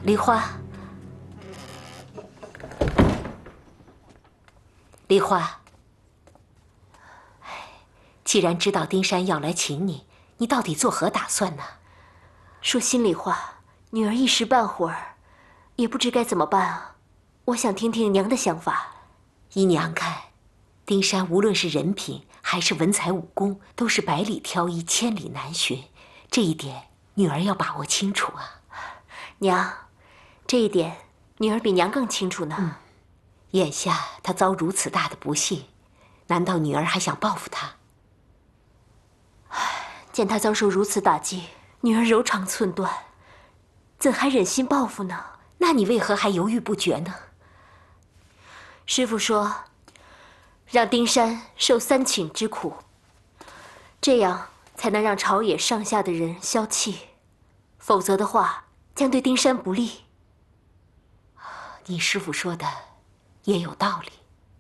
梨花，梨花，既然知道丁山要来请你，你到底作何打算呢？ 说心里话，女儿一时半会儿也不知该怎么办啊。我想听听娘的想法。 依娘看，丁山无论是人品还是文才武功，都是百里挑一，千里难寻。这一点，女儿要把握清楚啊。 娘，这一点女儿比娘更清楚呢。 眼下他遭如此大的不幸，难道女儿还想报复他？ 见他遭受如此打击，女儿柔肠寸断，怎还忍心报复呢？ 那你为何还犹豫不决呢？ 师父说，让丁山受3顷之苦，这样才能让朝野上下的人消气，否则的话将对丁山不利。 你师父说的也有道理。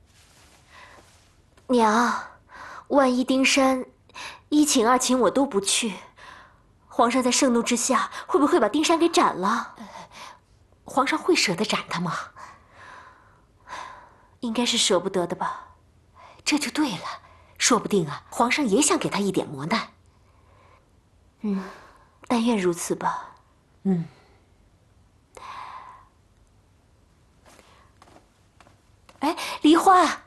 娘，万一丁山1顷2顷我都不去，皇上在盛怒之下会不会把丁山给斩了？ 皇上会舍得斩他吗？ 应该是舍不得的吧。 这就对了，说不定啊，皇上也想给他一点磨难。 但愿如此吧。 哎，梨花。